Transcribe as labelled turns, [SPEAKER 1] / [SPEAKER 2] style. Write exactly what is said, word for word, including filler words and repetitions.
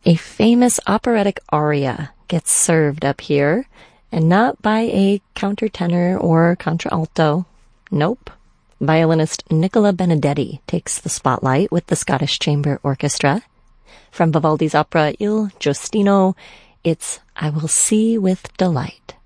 [SPEAKER 1] A famous operatic aria gets served up here, and not by a countertenor or contralto. Nope. Violinist Nicola Benedetti takes the spotlight with the Scottish Chamber Orchestra. From Vivaldi's opera Il Giustino, it's I Will See with Delight.